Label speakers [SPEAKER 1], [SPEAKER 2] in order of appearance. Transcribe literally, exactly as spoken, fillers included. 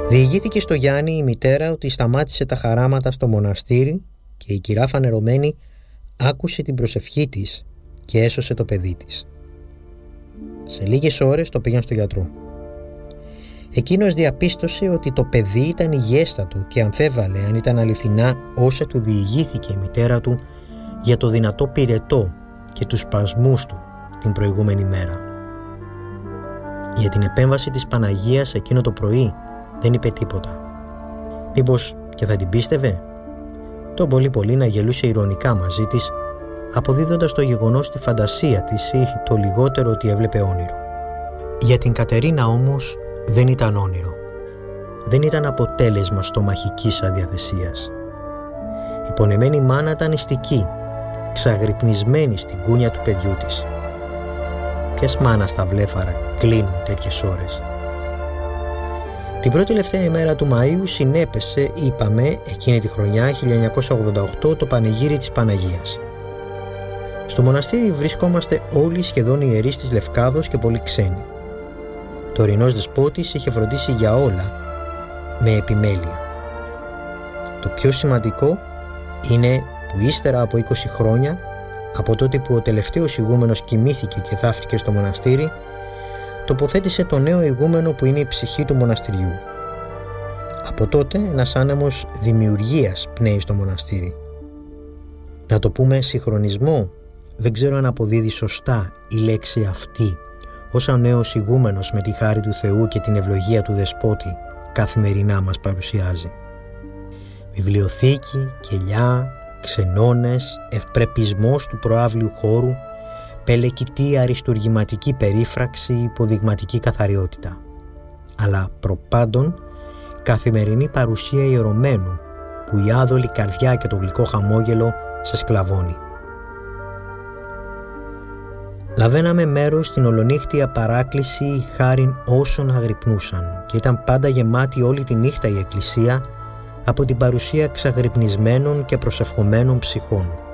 [SPEAKER 1] Διηγήθηκε στο Γιάννη η μητέρα ότι σταμάτησε τα χαράματα στο μοναστήρι και η κυρά φανερωμένη άκουσε την προσευχή της και έσωσε το παιδί της. Σε λίγες ώρες το πήγαν στο γιατρό. Εκείνος διαπίστωσε ότι το παιδί ήταν υγιέστατο και αμφέβαλε αν ήταν αληθινά όσα του διηγήθηκε η μητέρα του για το δυνατό πυρετό και τους σπασμούς του την προηγούμενη μέρα. Για την επέμβαση της Παναγίας εκείνο το πρωί δεν είπε τίποτα. Μήπως και θα την πίστευε? Το πολύ πολύ να γελούσε ειρωνικά μαζί της, αποδίδοντας το γεγονός στη φαντασία της ή το λιγότερο ότι έβλεπε όνειρο. Για την Κατερίνα όμως δεν ήταν όνειρο. Δεν ήταν αποτέλεσμα στομαχικής αδιαθεσίας. Η πονεμένη μάνα ήταν νηστική, ξαγρυπνισμένη στην κούνια του παιδιού της. Ποιας μάνας τα βλέφαρα κλείνουν τέτοιες ώρες? Την πρώτη τελευταία ημέρα του Μαΐου συνέπεσε, είπαμε, εκείνη τη χρονιά χίλια εννιακόσια ογδόντα οκτώ, το πανηγύρι της Παναγίας. Στο μοναστήρι βρισκόμαστε όλοι σχεδόν ιερείς της Λευκάδος και πολλοί ξένοι. Το ορεινός δεσπότης είχε φροντίσει για όλα με επιμέλεια. Το πιο σημαντικό είναι που ύστερα από είκοσι χρόνια, από τότε που ο τελευταίος ηγούμενος κοιμήθηκε και θαύτηκε στο μοναστήρι, τοποθέτησε το νέο ηγούμενο που είναι η ψυχή του μοναστηριού. Από τότε ένας άνεμος δημιουργίας πνέει στο μοναστήρι. Να το πούμε συγχρονισμό, δεν ξέρω αν αποδίδει σωστά η λέξη αυτή, όσα ο νέος ηγούμενος με τη χάρη του Θεού και την ευλογία του Δεσπότη καθημερινά μας παρουσιάζει. Βιβλιοθήκη, κελιά, ξενώνες, ευπρεπισμός του προαύλιου χώρου, πελεκητή αριστουργηματική περίφραξη, υποδειγματική καθαριότητα. Αλλά προπάντων καθημερινή παρουσία ιερωμένου που η άδολη καρδιά και το γλυκό χαμόγελο σε σκλαβώνει. Λαβαίναμε μέρος στην ολονύχτια παράκληση χάριν όσων αγρυπνούσαν και ήταν πάντα γεμάτη όλη τη νύχτα η εκκλησία από την παρουσία ξαγρυπνισμένων και προσευχομένων ψυχών.